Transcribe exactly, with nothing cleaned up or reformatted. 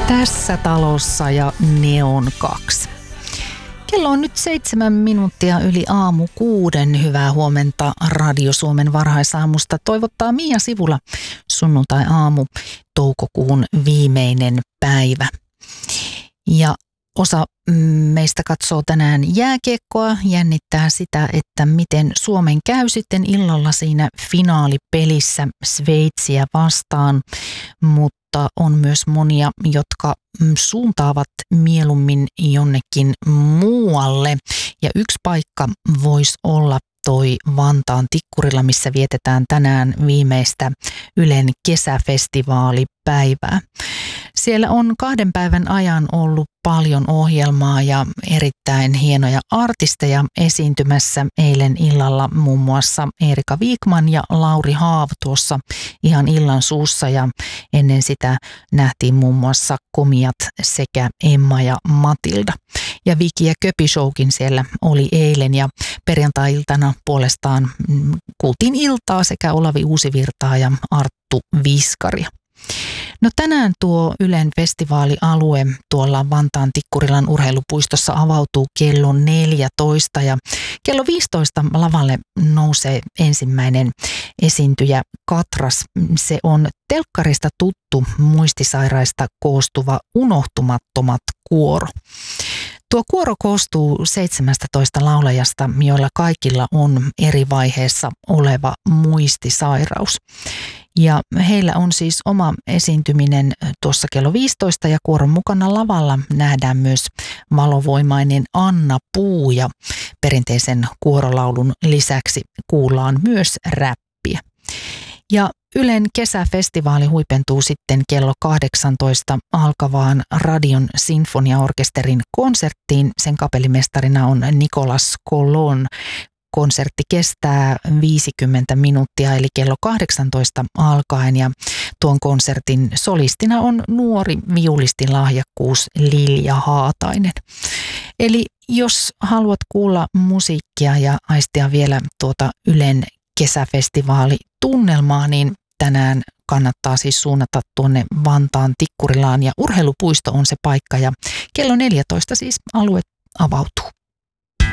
Tässä talossa ja Neon kaksi. Kello on nyt seitsemän minuuttia yli aamu kuuden. Hyvää huomenta Radio Suomen varhaisaamusta. Toivottaa Mia Sivula, sunnuntai-aamu, toukokuun viimeinen päivä. Ja osa meistä katsoo tänään jääkiekkoa, jännittää sitä, että miten Suomen käy sitten illalla siinä finaalipelissä Sveitsiä vastaan, mutta on myös monia, jotka suuntaavat mieluummin jonnekin muualle. Ja yksi paikka voisi olla toi Vantaan Tikkurila, missä vietetään tänään viimeistä Ylen kesäfestivaalipäivää. Siellä on kahden päivän ajan ollut paljon ohjelmaa ja erittäin hienoja artisteja esiintymässä. Eilen illalla muun muassa Erika Wikman ja Lauri Haav tuossa ihan illan suussa, ja ennen sitä nähtiin muun muassa Komiat sekä Emma ja Matilda. Ja Viki ja Köpi Showkin siellä oli eilen, ja perjantai-iltana puolestaan kuultiin iltaa sekä Olavi Uusivirtaa ja Arttu Viskaria. No tänään tuo Ylen festivaalialue tuolla Vantaan Tikkurilan urheilupuistossa avautuu kello neljätoista ja kello viisitoista lavalle nousee ensimmäinen esiintyjä Katras. Se on telkkarista tuttu muistisairaista koostuva Unohtumattomat kuoro. Tuo kuoro koostuu seitsemästätoista laulajasta, joilla kaikilla on eri vaiheessa oleva muistisairaus. Ja heillä on siis oma esiintyminen tuossa kello viisitoista, ja kuoron mukana lavalla nähdään myös valovoimainen Anna Puu, ja perinteisen kuorolaulun lisäksi kuullaan myös räppiä. Ja Ylen kesäfestivaali huipentuu sitten kello kahdeksantoista alkavaan Radion sinfoniaorkesterin konserttiin. Sen kapellimestarina on Nicolas Colon. Konsertti kestää viisikymmentä minuuttia eli kello kahdeksantoista alkaen, ja tuon konsertin solistina on nuori viulistin lahjakkuus Lilja Haatainen. Eli jos haluat kuulla musiikkia ja aistia vielä tuota Ylen kesäfestivaalitunnelmaa, niin tänään kannattaa siis suunnata tuonne Vantaan Tikkurilaan, ja urheilupuisto on se paikka, ja kello neljätoista siis alue avautuu.